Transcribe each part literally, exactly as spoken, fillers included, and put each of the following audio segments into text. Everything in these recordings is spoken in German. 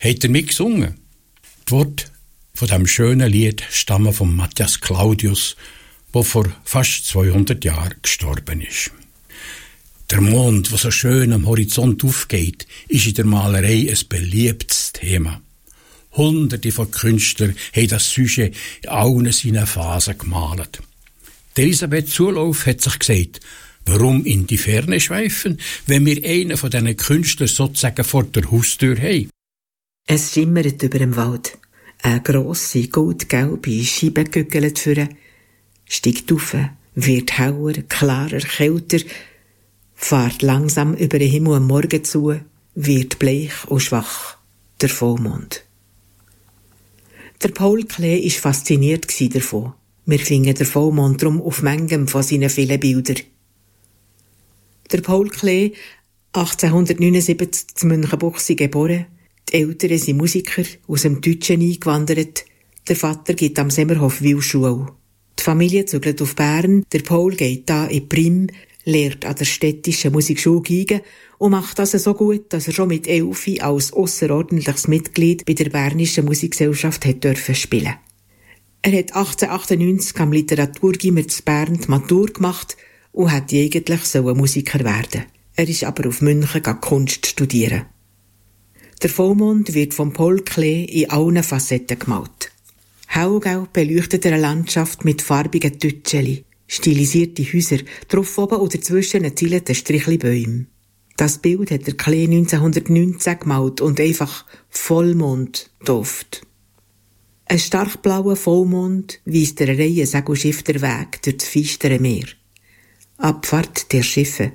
Habt ihr mitgesungen? Die Worte von diesem schönen Lied stammen von Matthias Claudius, der vor fast zweihundert Jahren gestorben ist. Der Mond, der so schön am Horizont aufgeht, ist in der Malerei ein beliebtes Thema. Hunderte von Künstlern haben das Sujet in allen seinen Phasen gemalt. Elisabeth Zulauf hat sich gesagt, warum in die Ferne schweifen, wenn wir einen von diesen Künstlern sozusagen vor der Haustür haben? Es schimmert über dem Wald. Eine grosse, goldgelbe Scheibe güggelt führen, steigt auf, wird hauer, klarer, kälter, fährt langsam über den Himmel am Morgen zu, wird bleich und schwach, der Vollmond. Der Paul Klee war fasziniert davon. Wir finden den Vollmond drum auf manchem von seinen vielen Bildern. Der Paul Klee, achtzehnhundertneunundsiebzig zu Münchenbuchsee geboren. Die Eltern sind Musiker, aus dem Deutschen eingewandert. Der Vater geht am Semmerhof Wilschule. Die Familie zügelt auf Bern. Der Paul geht da in Prim, lehrt an der städtischen Musikschule Geige und macht das so gut, dass er schon mit elf als ausserordentliches Mitglied bei der Bernischen Musikgesellschaft hat dürfen spielen. Er hat achtzehnhundertachtundneunzig am Literaturgymnasium zu Bern die Matur gemacht und hätte eigentlich so ein Musiker werden. Er ist aber auf München Kunst studieren. Der Vollmond wird von Paul Klee in allen Facetten gemalt. Hellgelb beleuchtet er eine Landschaft mit farbigen Tütscheli, stilisierte Häuser, drauf oben oder zwischen ein zielenden Strichli Bäume. Das Bild hat der Klee neunzehnhundertneunzehn gemalt und einfach Vollmond getauft. Ein stark blauer Vollmond weist der Reihe Segelschiff der Weg durch das feistere Meer. Abfahrt der Schiffe.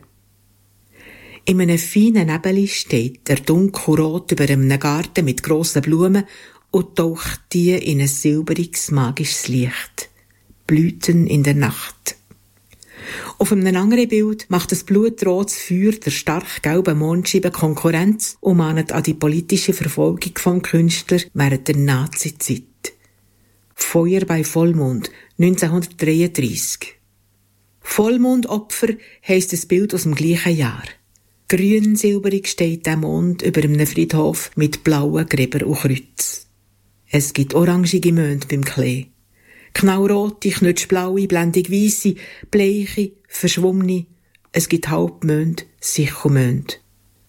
In einem feinen Nebel steht der dunkelrot über einem Garten mit grossen Blumen und taucht die in ein silbriges, magisches Licht. Blüten in der Nacht. Auf einem anderen Bild macht das blutrotes Feuer der stark gelben Mondscheibe Konkurrenz und mahnt an die politische Verfolgung vom Künstler während der Nazizeit. Feuer bei Vollmond, neunzehnhundertdreiunddreissig. Vollmondopfer heisst das Bild aus dem gleichen Jahr. Grün-silberig steht der Mond über einem Friedhof mit blauen Gräber und Kreuz. Es gibt orangige Monde beim Klee. Knallrote, knutschblaue, blendig weisse, bleiche, verschwommene. Es gibt Halbmond, Sichelmond.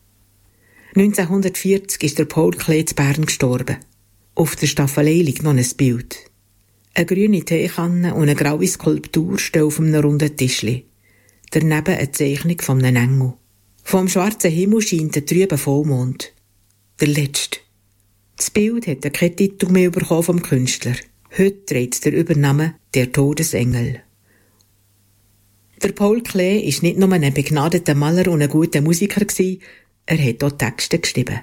neunzehnhundertvierzig ist der Paul Klee zu Bern gestorben. Auf der Staffelei liegt noch ein Bild. Eine grüne Teekanne und eine graue Skulptur stehen auf einem runden Tischli. Daneben eine Zeichnung von einem Engel. Vom schwarzen Himmel scheint der trübe Vollmond. Der letzte. Das Bild hat keinen Titel mehr bekommen vom Künstler. Heute trägt der Übername «Der Todesengel». Der Paul Klee ist nicht nur ein begnadeter Maler und ein guter Musiker gewesen, er hat auch Texte geschrieben.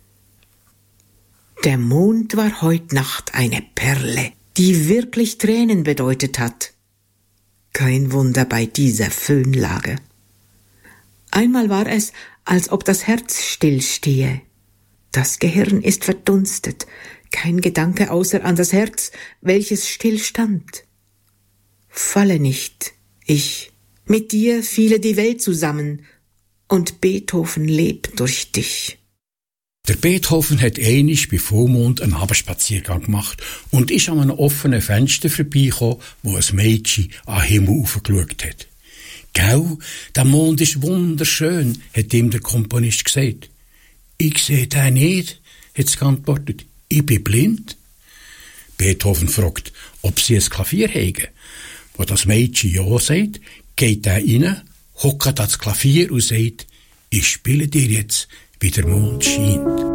Der Mond war heut Nacht eine Perle, die wirklich Tränen bedeutet hat. Kein Wunder bei dieser Föhnlage. Einmal war es, als ob das Herz stillstehe. Das Gehirn ist verdunstet, kein Gedanke außer an das Herz, welches stillstand. Falle nicht, ich, mit dir fiele die Welt zusammen, und Beethoven lebt durch dich. Der Beethoven hat einmal bei Vollmond einen Abendspaziergang gemacht und ist an einem offenen Fenster vorbeigekommen, wo ein Mädchen an den Himmel aufgeschaut hat. «Gell, der Mond ist wunderschön», hat ihm der Komponist gesagt. «Ich sehe den nicht», hat sie geantwortet. «Ich bin blind.» Beethoven fragt, ob sie ein Klavier haben. Wo das Mädchen ja sagt, geht er rein, hockt ans Klavier und sagt, «Ich spiele dir jetzt, wie der Mond scheint.»